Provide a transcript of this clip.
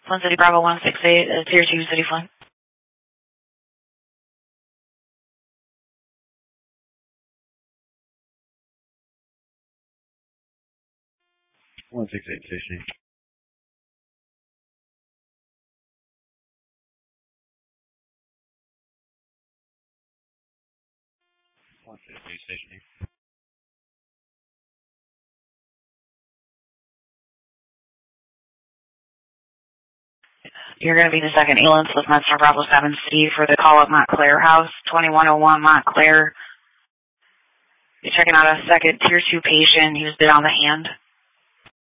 Flint City Bravo 168, Tier 2 City Flint. 168 stationing. Stationing. You're going to be the second ambulance with Metzner Bravo 7 City for the call at Montclair House, 2101 Montclair. You're checking out a second Tier 2 patient who's been on the hand.